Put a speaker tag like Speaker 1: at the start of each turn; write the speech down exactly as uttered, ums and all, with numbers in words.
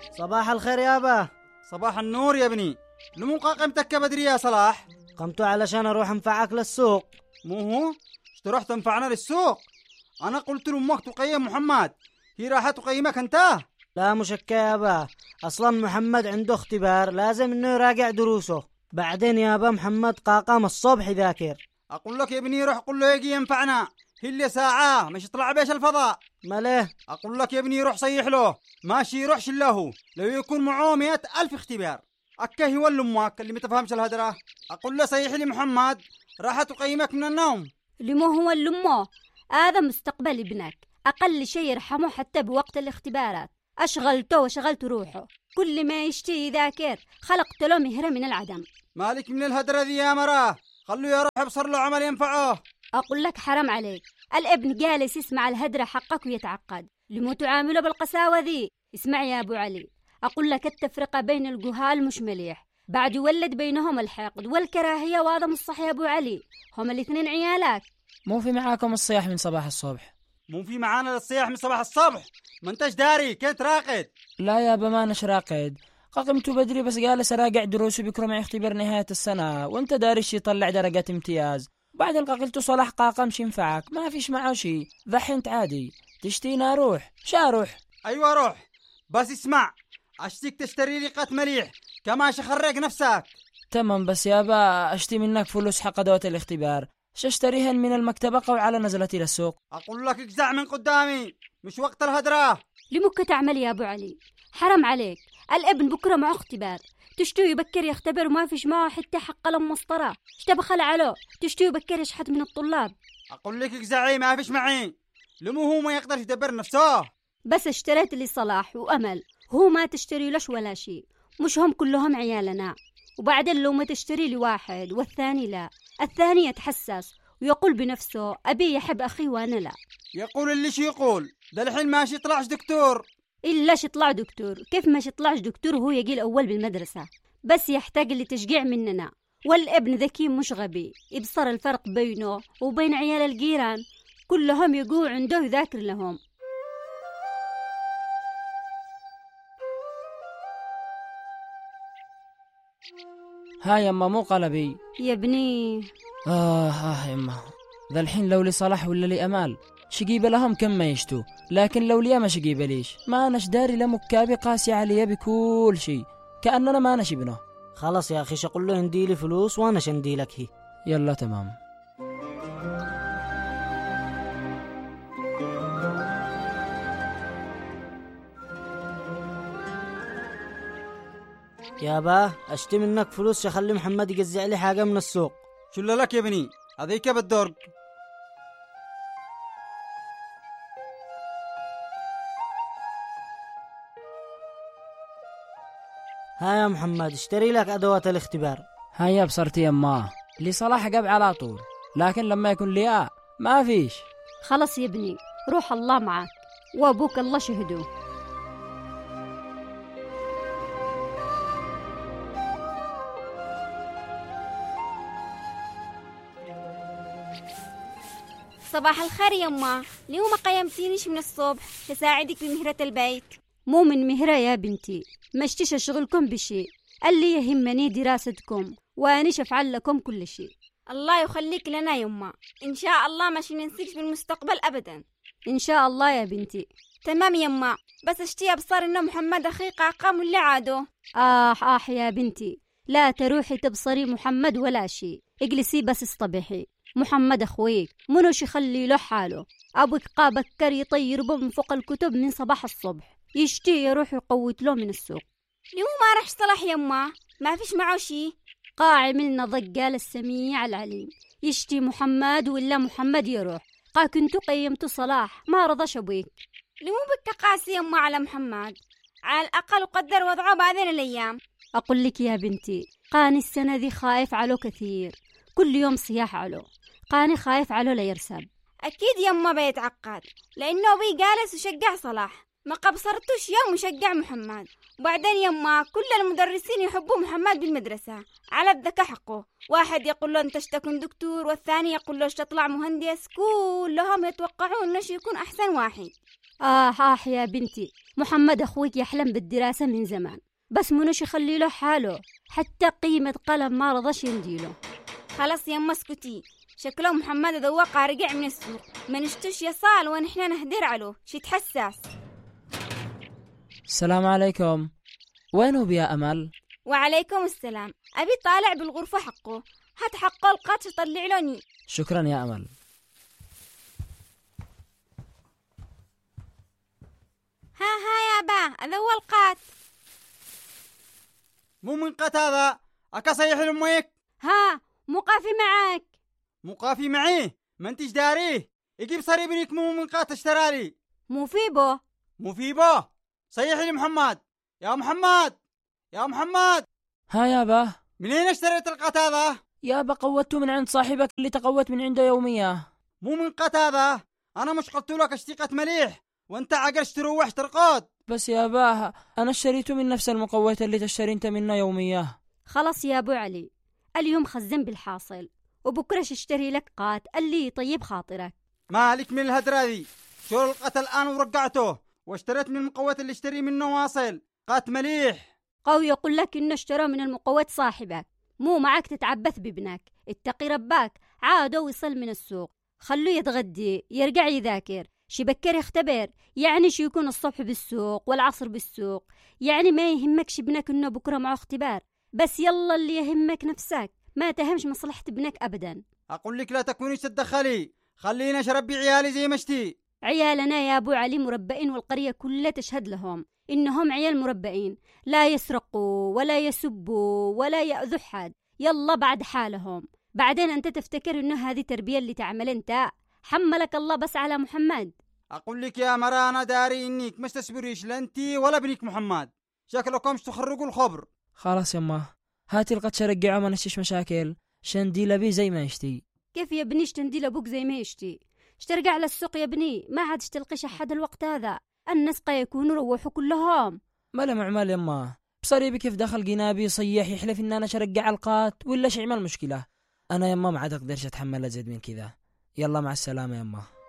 Speaker 1: صباح الخير يابا.
Speaker 2: صباح النور يا ابني. لمو قمتك بدري يا صلاح؟
Speaker 1: قمت علشان اروح انفعك للسوق.
Speaker 2: مو هو؟ اشت رحت تنفعنا للسوق؟ انا قلت لامك تقيم محمد، هي راح تقيمك انت؟
Speaker 1: لا مشكى يابا، اصلا محمد عنده اختبار لازم انه يراجع دروسه. بعدين يابا محمد قاقم الصبح ذاكر.
Speaker 2: اقول لك يا ابني روح قل له يجي ينفعنا، هي اللي ساعة مش يطلع بيش الفضاء.
Speaker 1: ماله؟
Speaker 2: اقول لك يا ابني روح صيح له، ماشي يروحش له لو يكون معاه مئة ألف اختبار. أكه ولا أمك اللي متفهمش الهدرة. أقول له صيح لي محمد راح تقيمك من النوم.
Speaker 3: اللي مو هو اللي أمه، هذا مستقبل ابنك، أقل شيء يرحمه حتى بوقت الاختبارات. أشغلته وشغلت روحه، كل ما يشتي يذاكر خلقت له مهرة من العدم.
Speaker 2: مالك من الهدرة ذي يا مراه، خلوا يروح يبصر له عمل ينفعه.
Speaker 3: أقول لك حرام عليك، الابن جالس يسمع الهدرة حقك ويتعقد، لمو تعامله بالقساوة ذي؟ اسمع يا أبو علي، أقول لك التفرقة بين الجهال مش مليح، بعد يولد بينهم الحقد والكراهية، وهذا مش صح يا أبو علي، هم الاثنين عيالك.
Speaker 4: مو في معاكم الصياح من صباح الصبح؟
Speaker 2: مو في معانا الصياح من صباح الصبح؟ ما انتش داري كنت راقد؟
Speaker 4: لا يا ما نش راقد، قمت بدري بس جالس اراجع دروسي، بكره معي اختبار نهاية السنة وانت داري شي يطلع درجات امتياز. بعدين قلت صلاح قاقمش ينفعك، ما فيش معه شي، ذحين عادي تشتينا اروح شا اروح؟
Speaker 2: ايوه روح، بس اسمع اشتيك تشتري لي قط مليح كمان شخرق نفسك.
Speaker 4: تمام، بس يابا اشتي منك فلوس حق ادوات الاختبار، شاشتريهن من المكتبة او على نزلتي للسوق.
Speaker 2: اقول لك اجزع من قدامي، مش وقت الهدرة.
Speaker 3: لمك تعمل يا ابو علي؟ حرام عليك، الابن بكره معه اختبار، تشتو يبكر يختبر وما فيش معه حتى حق المسطرة، اشتبخل عليه تشتو يبكر يشحت من الطلاب.
Speaker 2: اقول لك اجزعي ما فيش معي، لمو هو ما يقدر يدبر نفسه.
Speaker 3: بس اشتريت لي صلاح وامل، هو ما تشتري لش ولا شيء، مش هم كلهم عيالنا. وبعدين لو ما تشتري لي واحد والثاني لا، الثاني يتحسس ويقول بنفسه أبي يحب أخي وأنا لا.
Speaker 2: يقول اللي شي يقول، ده الحين ماشي يطلعش دكتور.
Speaker 3: إلا يطلع دكتور، كيف ما يطلعش دكتور وهو يجي الأول بالمدرسة، بس يحتاج لتشجيع مننا. والابن ذكي مش غبي، يبصر الفرق بينه وبين عيال الجيران، كلهم يقول عنده يذاكر لهم.
Speaker 4: ها يما مو قلبي
Speaker 3: يا ابني.
Speaker 4: آه آه يما، ذا الحين لو لي صلاح ولا لي أمال شقيبة لهم كم ما يشتو، لكن لو لي ما شقيبة ليش، ما أناش داري لمكابي قاسي عليا بكل شيء، كأننا ما أناش ابنه.
Speaker 1: خلاص يا أخي شقول له هندي لي فلوس وأنا شندي لك هي.
Speaker 4: يلا تمام.
Speaker 1: يابا اشتي منك فلوس شخلي محمد يجزع لي حاجة من السوق.
Speaker 2: شو لك يا ابني هذيك بالدرج.
Speaker 1: ها يا محمد اشتري لك ادوات الاختبار.
Speaker 4: هيا بصرتي يما، اللي صلاح قب على طول، لكن لما يكون لي آه ما فيش.
Speaker 3: خلص يا ابني، روح الله معك وابوك الله شهده.
Speaker 5: صباح الخير يما، ليه ما قيمتينيش من الصبح تساعدك بمهرة البيت؟
Speaker 3: مو من مهرة يا بنتي، ما اشتيش اشغلكم بشيء، اللي يهمني دراستكم وانيش افعل لكم كل شيء.
Speaker 5: الله يخليك لنا يما، ان شاء الله ماشي ننسيك بالمستقبل ابدا.
Speaker 3: ان شاء الله يا بنتي.
Speaker 5: تمام يما، بس اشتي ابصر انه محمد اخي قاقام واللي عاده.
Speaker 3: آه آه يا بنتي، لا تروحي تبصري محمد ولا شيء، اجلسي بس اصطبحي. محمد اخويك منوش يخلي له حاله، ابوك قابكر يطير به من فوق الكتب من صباح الصبح، يشتي يروح يقوت له من السوق.
Speaker 5: ليه ما راح صلاح يما؟ ما فيش معه شي؟
Speaker 3: قاع ملنا ضقال السميع العليم، يشتي محمد ولا محمد يروح، قا كنتو قيمتو صلاح ما رضاش ابوك.
Speaker 5: ليه مو بك قاسي يما على محمد؟ على الاقل قدر وضعه بعدين الايام.
Speaker 3: اقول لك يا بنتي، قاني السنه ذي خايف علو كثير، كل يوم صياح علو، قاني خايف علو لا يرسب.
Speaker 5: اكيد يما بيتعقد، لانه ابي جالس وشجع صلاح، ما قبصرتوش يوم وشجع محمد. وبعدين يما كل المدرسين يحبوا محمد بالمدرسة على الذكاء حقه، واحد يقول له انت تكون دكتور والثاني يقول له تطلع مهندس، كلهم يتوقعون انه يكون احسن واحد.
Speaker 3: آه آه يا بنتي، محمد أخوك يحلم بالدراسة من زمان، بس منوش يخلي له حاله، حتى قيمة قلم ما رضاش ينديله.
Speaker 5: خلاص يما اسكتي، شكله محمد ذواق رجع من السوق، ما نشتش يصال ونحنا نهدر عليه شي حساس.
Speaker 4: السلام عليكم، وين هو يا أمل؟
Speaker 5: وعليكم السلام، أبي طالع بالغرفة حقه، هات حقه القاتش طلع لوني.
Speaker 4: شكرا يا أمل.
Speaker 5: ها ها يا با، هذا هو القات.
Speaker 2: مو من قات هذا، أكا صيح لأمك.
Speaker 3: ها مقافي معك.
Speaker 2: مقافي معي؟ ما انتش داريه، يجيب صري بنيك مو من قات اشترالي.
Speaker 3: مو في بو
Speaker 2: مو في بو، صيح لي محمد. يا محمد يا محمد.
Speaker 4: ها يابا،
Speaker 2: منين اشتريت القات هذا؟
Speaker 4: يابا قوته من عند صاحبك اللي تقوت من عنده يومية.
Speaker 2: مو من قات هذا، أنا مش قلت لك اشتيقة مليح وانت عقلش تروح ترقد.
Speaker 4: بس يابا أنا اشتريته من نفس المقوت اللي تشتري انت منه يومية.
Speaker 3: خلاص يا أبو علي، اليوم خزن بالحاصل، وبكرة اشتري لك قات اللي يطيب خاطرك.
Speaker 2: مالك من الهدرة ذي، شو القات الآن ورقعته واشتريت من المقوت اللي اشتري منه واصل قات مليح.
Speaker 3: قوي يقول لك إنه اشترى من المقوت صاحبك، مو معك تتعبث بابنك، اتقي رباك. عادوا وصل من السوق، خلوه يتغدي يرجع يذاكر، شي بكر يختبر، يعني شي يكون الصبح بالسوق والعصر بالسوق، يعني ما يهمكش ابنك إنه بكرة معه اختبار، بس يلا اللي يهمك نفسك، ما تهمش مصلحة ابنك أبدا.
Speaker 2: أقول لك لا تكونيش تتدخلي، خلينا اشربي عيالي زي ما اشتي.
Speaker 3: عيالنا يا أبو علي مربئين، والقرية كلها تشهد لهم إنهم عيال مربئين، لا يسرقوا ولا يسبوا ولا يأذوا حد، يلا بعد حالهم. بعدين أنت تفتكر إنه هذه تربية اللي تعمل أنت؟ حملك الله بس على محمد.
Speaker 2: أقول لك يا مرا أنا داري إنك مش تسبريش لا أنتي ولا ابنك محمد، شكلكمش تخرجوا الخبر.
Speaker 4: خلاص يما، هاتي القدش رجعه ما نشتش مشاكل، شنديله بيه زي ما يشتي.
Speaker 3: كيف يا بني تنديل أبوك زي ما يشتي؟ اشترقع للسوق يا بني، ما عادش تلقيش أحد الوقت هذا، الناس قا يكونوا روحوا كلهم.
Speaker 4: مالا معمال يما، بصريبي كيف دخل جنابي صيح يحلف إن أنا شرقع القات ولا شي عمل مشكلة. أنا يما ما عاد أقدرش أتحمل أزيد من كذا، يلا مع السلامة يما.